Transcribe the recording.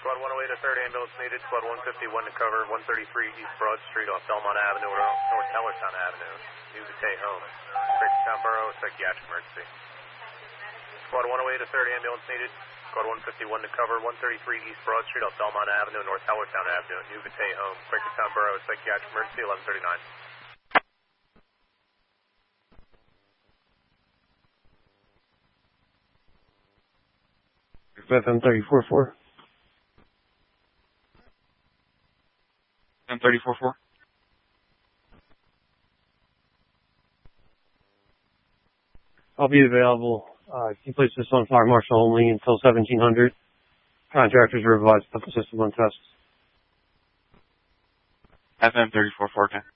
Squad 108, a third ambulance needed. Squad 151 to cover 133 East Broad Street off Belmont Avenue or North Hellertown Avenue. New Batay home. Craigstown Borough, psychiatric emergency. Squad 108, a third ambulance needed. Squad 151 to cover 133 East Broad Street off Belmont Avenue, North Hellertown Avenue. New Batay home. Craigstown Borough, psychiatric emergency, 1139. FM 34-4. FM 34-4. I'll be available. Can you place this on fire marshal only until 1700? Contractors are advised to put the system on test. FM 34-4, 10.